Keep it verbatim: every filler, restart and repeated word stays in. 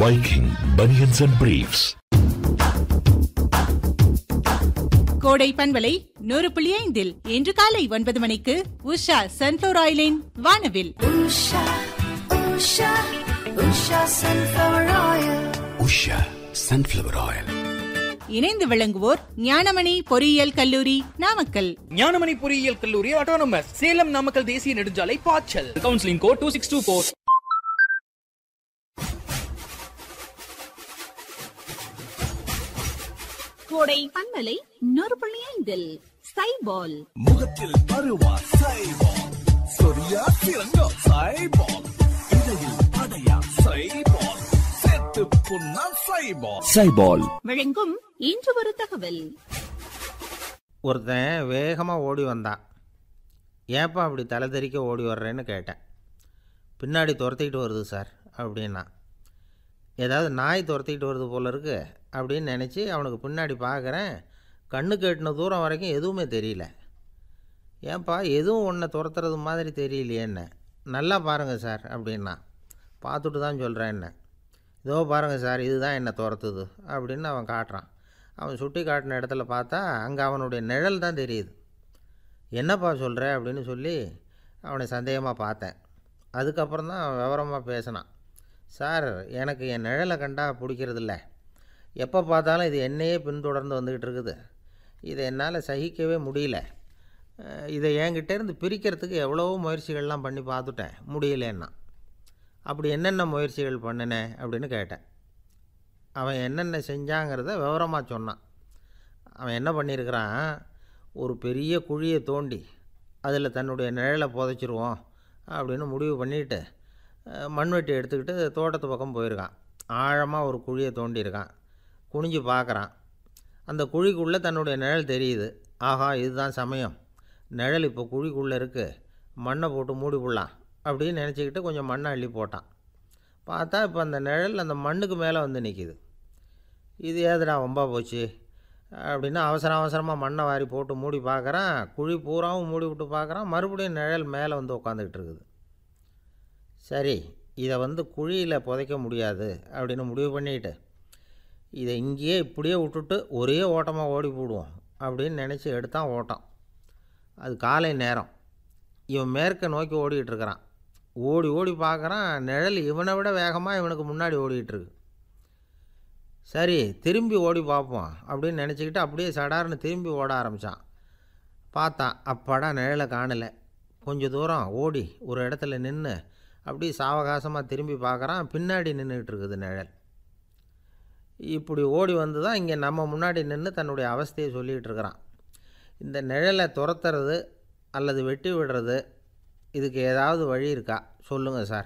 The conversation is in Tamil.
Viking Bunions and Briefs. கோடை பண்பலை நூறு புள்ளி ஐந்தில் இன்று காலை ஒன்பது மணிக்கு உஷா சன்ஃபிளவர் ஆயிலின் வானவில். Usha, Usha, Usha Sunflower Oil. Usha Sunflower Oil. இணைந்து விளங்குவோர் ஞானமணி பொறியியல் கல்லூரி நாமக்கல். ஞானமணி பொறியியல் கல்லூரி ஆட்டோனமஸ் சேலம் நாமக்கல் தேசிய நெடுஞ்சாலை பாய்ச்சல். Counselling code two six two four. கோடை பண்பலை நூறு புள்ளி ஐந்தில் சைபால் முகத்தில் பருவா சைபால், சொரியா திரங்கா சைபால், இடையில் அடையா சைபால், செத்து புண்ணா சைபால். சைபால் வழங்கும் இன்று ஒரு தகவல். ஒருத்தன் வேகமாக ஓடி வந்தான். ஏப்பா அப்படி தலை தெறிக்க ஓடி வர்றேன்னு கேட்டேன். பின்னாடி துரத்திக்கிட்டு வருது சார் அப்படின்னா. ஏதாவது நாய் துரத்திக்கிட்டு வருது போல இருக்கு அப்படின்னு நினச்சி அவனுக்கு பின்னாடி பார்க்குறேன். கண்ணு கேட்டின தூரம் வரைக்கும் எதுவுமே தெரியல. ஏன்பா எதுவும் ஒன்றை துரத்துறது மாதிரி தெரியலையே என்ன, நல்லா பாருங்கள் சார் அப்படின்னா. பார்த்துட்டு தான் சொல்கிறேன் என்ன. இதோ பாருங்கள் சார், இதுதான் என்னை துரத்துது அப்படின்னு அவன் காட்டுறான். அவன் சுட்டி காட்டின இடத்துல பார்த்தா அங்கே அவனுடைய நிழல் தான் தெரியுது. என்னப்பா சொல்கிற அப்படின்னு சொல்லி அவனை சந்தேகமாக பார்த்தேன். அதுக்கப்புறம் தான் விவரமாக பேசினான். சார், எனக்கு என் நிழலை கண்டா பிடிக்கிறதில்ல. எப்போ பார்த்தாலும் இது என்னையே பின்தொடர்ந்து வந்துக்கிட்டு இருக்குது. இதை என்னால் சகிக்கவே முடியல. இதை என்கிட்டேருந்து பிரிக்கிறதுக்கு எவ்வளவோ முயற்சிகள்லாம் பண்ணி பார்த்துட்டேன், முடியலன்னா. அப்படி என்னென்ன முயற்சிகள் பண்ணினேன் அப்படின்னு கேட்டேன். அவன் என்னென்ன செஞ்சாங்கிறத விவரமாக சொன்னான். அவன் என்ன பண்ணியிருக்கிறான், ஒரு பெரிய குழியை தோண்டி அதில் தன்னுடைய நிழலை புதைச்சிருவோம் அப்படின்னு முடிவு பண்ணிவிட்டு மண்வெட்டி எடுத்துக்கிட்டு தோட்டத்து பக்கம் போயிருக்கான். ஆழமாக ஒரு குழியை தோண்டியிருக்கான். குனிஞ்சு பார்க்குறான். அந்த குழிக்குள்ளே தன்னுடைய நிழல் தெரியுது. ஆஹா, இதுதான் சமயம், நிழல் இப்போ குழிக்குள்ளே இருக்குது, மண்ணை போட்டு மூடி விடலாம் அப்படின்னு நினச்சிக்கிட்டு கொஞ்சம் மண்ணை அள்ளி போட்டான். பார்த்தா இப்போ அந்த நிழல் அந்த மண்ணுக்கு மேலே வந்து நிற்கிது. இது ஏதுடா வம்பா போச்சு அப்படின்னு அவசரம் அவசரமாக மண்ணை வாரி போட்டு மூடி பார்க்குறான். குழி பூராவும் மூடி விட்டு பார்க்குறான். மறுபடியும் நிழல் மேலே வந்து உட்காந்துக்கிட்டு இருக்குது. சரி, இதை வந்து குழியில் புதைக்க முடியாது அப்படின்னு முடிவு பண்ணிட்டு இதை இங்கேயே இப்படியே விட்டுட்டு ஒரே ஓட்டமாக ஓடி போடுவோம் அப்படின்னு நினச்சி எடுத்தான் ஓட்டம். அது காலை நேரம். இவன் மேற்க நோக்கி ஓடிக்கிட்டு இருக்கிறான். ஓடி ஓடி பார்க்குறான், நிழல் இவனை விட வேகமாக இவனுக்கு முன்னாடி ஓடிக்கிட்டுருக்கு. சரி, திரும்பி ஓடி பார்ப்போம் அப்படின்னு நினச்சிக்கிட்டு அப்படியே சடார்னு திரும்பி ஓட ஆரம்பித்தான். பார்த்தான், அப்பாடா நிழலை காணலை. கொஞ்சம் தூரம் ஓடி ஒரு இடத்துல நின்று அப்படியே சாவகாசமாக திரும்பி பார்க்குறான். பின்னாடி நின்றுக்கிட்டு இருக்குது நிழல். இப்படி ஓடி வந்து தான் இங்கே நம்ம முன்னாடி நின்று தன்னுடைய அவஸ்தையை சொல்லிகிட்டு இருக்கிறான். இந்த நிழலை துரத்துறது அல்லது வெட்டி விடுறது, இதுக்கு ஏதாவது வழி இருக்கா சொல்லுங்கள் சார்